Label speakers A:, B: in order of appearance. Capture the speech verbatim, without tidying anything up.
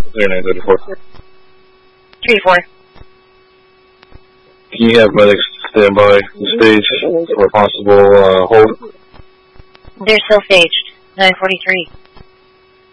A: nine thirty-four.
B: three to four.
A: Can you have medics stand by the stage for possible uh, hold?
B: They're still staged. nine forty-three.